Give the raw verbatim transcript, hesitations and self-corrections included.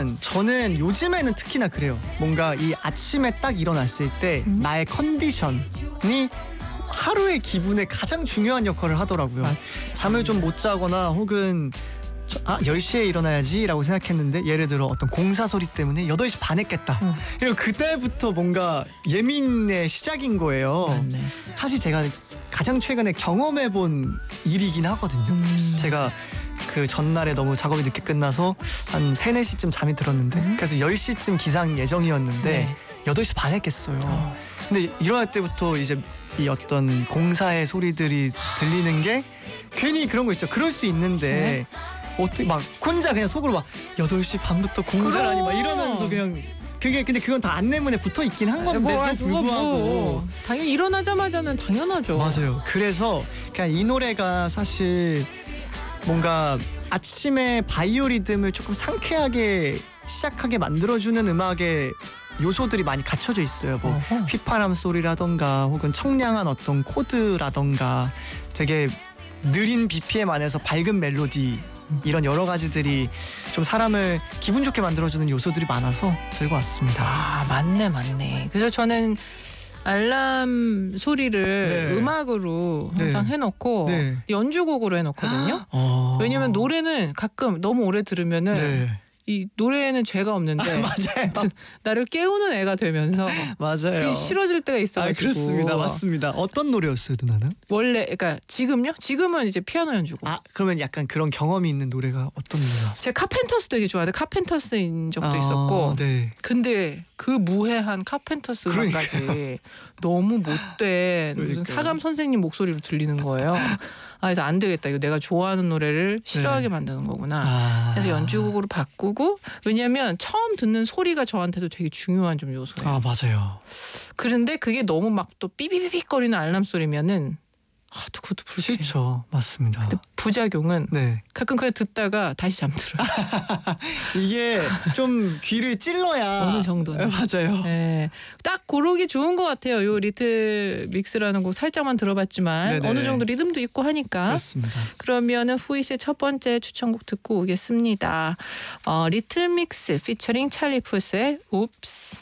뭐냐면 저는 요즘에는 특히나 그래요. 뭔가 이 아침에 딱 일어났을 때 음? 나의 컨디션이 하루의 기분에 가장 중요한 역할을 하더라고요. 맞- 잠을 좀 못 자거나 혹은 저- 아 열 시에 일어나야지 라고 생각했는데 예를 들어 어떤 공사 소리 때문에 여덟 시 반에 깼다. 응. 그리고 그때부터 뭔가 예민의 시작인 거예요. 맞네. 사실 제가 가장 최근에 경험해본 일이긴 하거든요. 음. 제가 그 전날에 너무 작업이 늦게 끝나서 한 세, 네 시쯤 잠이 들었는데 음. 그래서 열 시쯤 기상 예정이었는데 네. 여덟 시 반에 깼어요. 어. 근데 일어날 때부터 이제 이 어떤 공사의 소리들이 들리는 게 괜히 그런 거 있죠. 그럴 수 있는데 어떻게 막 혼자 그냥 속으로 막 여덟 시 반부터 공사를 하니 막 이러면서 그냥 그게 근데 그건 다 안내문에 붙어 있긴 한 건데 뭐, 또 그거 불구하고 뭐, 당연히 일어나자마자는 당연하죠. 맞아요. 그래서 그냥 이 노래가 사실 뭔가 아침에 바이오리듬을 조금 상쾌하게 시작하게 만들어주는 음악의 요소들이 많이 갖춰져 있어요. 뭐 어허. 휘파람 소리라던가 혹은 청량한 어떤 코드라던가 되게 느린 비피엠 안에서 밝은 멜로디 이런 여러 가지들이 좀 사람을 기분 좋게 만들어주는 요소들이 많아서 들고 왔습니다. 아, 맞네, 맞네. 그래서 저는 알람 소리를 네. 음악으로 항상 네. 해놓고 네. 연주곡으로 해놓거든요. 어... 왜냐면 노래는 가끔 너무 오래 들으면은 네. 이 노래에는 죄가 없는데 맞아요. 나를 깨우는 애가 되면서 맞아요. 그게 싫어질 때가 아, 있어가지고. 그렇습니다. 맞습니다. 어떤 노래였어요, 누나는? 원래 그러니까 지금요? 지금은 이제 피아노 연주곡. 아, 그러면 약간 그런 경험이 있는 노래가 어떤 노래야? 제가 카펜터스 되게 좋아하는데 카펜터스인 적도 아, 있었고. 네. 근데 그 무해한 카펜터스 음악까지 너무 못된 무슨 그러니까요. 사감 선생님 목소리로 들리는 거예요. 아, 그래서 안 되겠다. 이거 내가 좋아하는 노래를 싫어하게 네. 만드는 거구나. 아. 그래서 연주곡으로 바꾸고 왜냐면 처음 듣는 소리가 저한테도 되게 중요한 좀 요소예요. 아, 맞아요. 그런데 그게 너무 막 또 삐비비비거리는 알람 소리면은 아, 또 그것도 불쾌해요. 싫죠. 맞습니다. 근데 부작용은 네. 가끔 그냥 듣다가 다시 잠들어요. 이게 좀 귀를 찔러야 어느 정도는. 맞아요. 네, 딱 고르기 좋은 것 같아요. 요 리틀 믹스라는 곡 살짝만 들어봤지만 네네. 어느 정도 리듬도 있고 하니까. 그렇습니다. 그러면은 후이스의 첫 번째 추천곡 듣고 오겠습니다. 어, 리틀 믹스 피처링 찰리 푸스의 옵스.